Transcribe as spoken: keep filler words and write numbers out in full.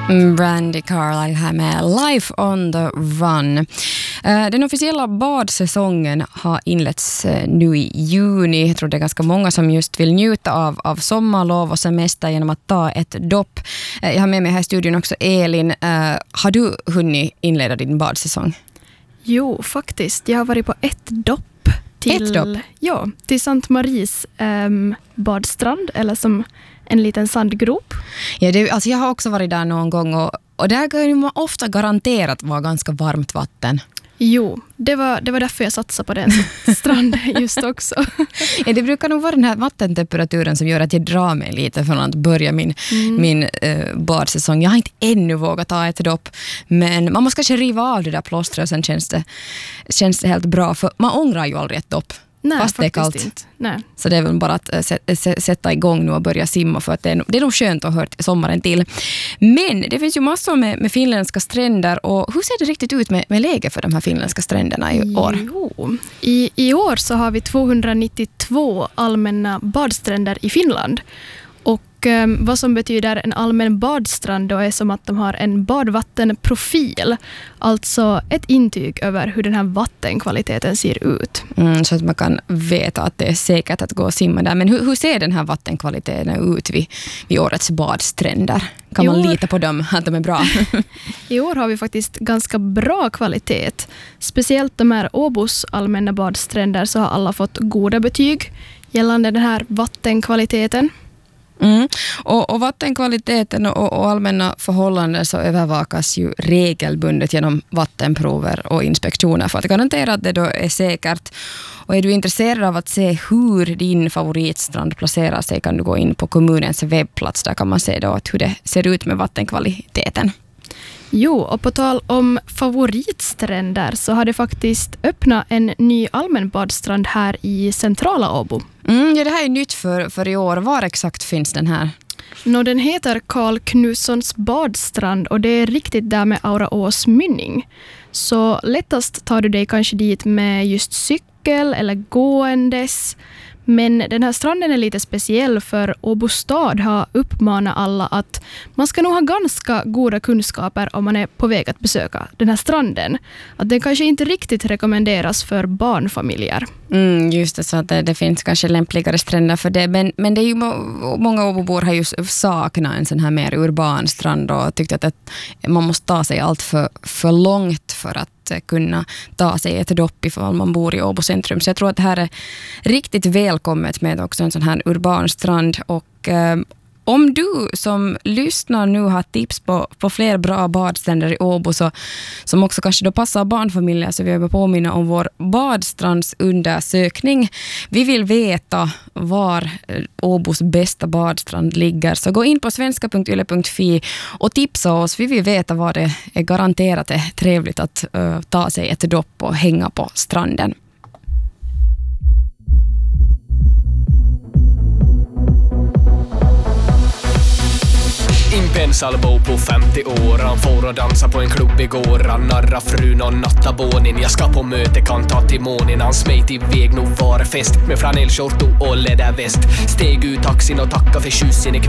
Brandy Carlisle här med Life on the Run. Den officiella badsäsongen har inletts nu i juni. Jag tror det är ganska många som just vill njuta av, av sommarlov och semester genom att ta ett dopp. Jag har med mig här i studion också Elin. Har du hunnit inleda din badsäsong? Jo, faktiskt. Jag har varit på ett dopp. Till, ett dopp? Ja, till Sankt Maries um, badstrand, eller som en liten sandgrop. Ja, det, alltså jag har också varit där någon gång och, och där kan man ofta garanterat vara ganska varmt vatten. Jo, det var, det var därför jag satsade på den stranden just också. Ja, det brukar nog vara den här vattentemperaturen som gör att jag drar mig lite från att börja min, mm. min uh, badsäsong. Jag har inte ännu vågat ta ett dopp, men man måste kanske riva av det där plåstret och sen känns det, känns det helt bra. För man ångrar ju aldrig ett dopp. Nej, fast det är kallt. Inte. Nej. Så det är väl bara att äh, sätta igång nu och börja simma, för att det är, det är nog skönt att höra sommaren till. Men det finns ju massor med, med finländska stränder, och hur ser det riktigt ut med, med läge för de här finländska stränderna i år? Jo, i, i år så har vi tvåhundranittiotvå allmänna badstränder i Finland. Och eh, vad som betyder en allmän badstrand då är som att de har en badvattenprofil. Alltså ett intyg över hur den här vattenkvaliteten ser ut. Mm, så att man kan veta att det är säkert att gå och simma där. Men hur, hur ser den här vattenkvaliteten ut vid, vid årets badstränder? Kan I man år, lita på dem, att de är bra? I år har vi faktiskt ganska bra kvalitet. Speciellt de här Åbos allmänna badstränder så har alla fått goda betyg gällande den här vattenkvaliteten. Mm. Och, och vattenkvaliteten och, och allmänna förhållanden så övervakas ju regelbundet genom vattenprover och inspektioner för att garantera att det då är säkert. Och är du intresserad av att se hur din favoritstrand placerar sig, kan du gå in på kommunens webbplats. Där kan man se då hur det ser ut med vattenkvaliteten. Jo, och på tal om favoritstränder så har det faktiskt öppnat en ny allmän badstrand här i centrala Åbo. Mm, ja, det här är nytt för, för i år. Var exakt finns den här? Nå, den heter Carl Knussons badstrand och det är riktigt där med Auraås mynning. Så lättast tar du dig kanske dit med just cykel eller gåendes. Men den här stranden är lite speciell, för Åbo stad har uppmanat alla att man ska nog ha ganska goda kunskaper om man är på väg att besöka den här stranden. Att den kanske inte riktigt rekommenderas för barnfamiljer. Mm, just det, så att det, det finns kanske lämpligare stränder för det. Men, men det är ju må, många Åbobor har ju saknat en sån här mer urban strand och tyckt att, att man måste ta sig allt för, för långt för att kunna ta sig ett dopp ifall man bor i Åbo centrum. Så jag tror att det här är riktigt välkommet med också en sån här urban strand. Och eh, om du som lyssnar nu har tips på, på fler bra badstränder i Åbo så, som också kanske då passar barnfamiljer, så vill jag påminna om vår badstrandsundersökning. Vi vill veta var Åbos bästa badstrand ligger. Så gå in på svenska punkt yle punkt fi och tipsa oss. Vi vill veta var det är garanterat är trevligt att uh, ta sig ett dopp och hänga på stranden. Impensal-bo på femtio år. Han får och dansa på en klubb igår. Han narrar frun och nattabonin. Jag ska på möte, kan ta till månen. Han smejt iväg, nog var fest med flanellskjorto och läderväst. Steg ut taxin och tacka för tjusen i